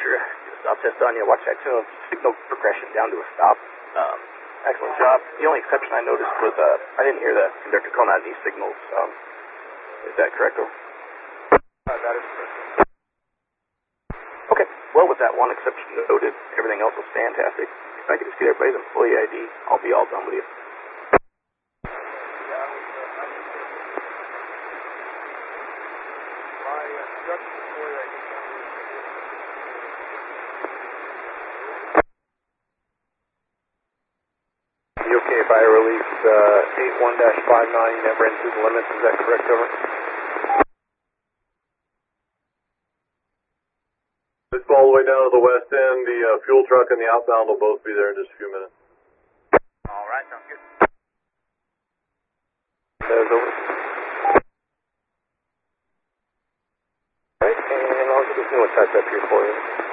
Roger. Do a stop test on you. Watch that signal progression down to a stop. Excellent job. The only exception I noticed was I didn't hear the conductor calling out any signals. Is that correct? Or? That is correct. Okay. Well, with that one exception noted, everything else was fantastic. If I could just get everybody's employee ID, I'll be all done with you. Okay, if I release 81-59, never into the limits, is that correct, over? It's all the way down to the west end. The fuel truck and the outbound will both be there in just a few minutes. All right, sounds good. There's over. Alright, and I'll get this new one typed up here for you.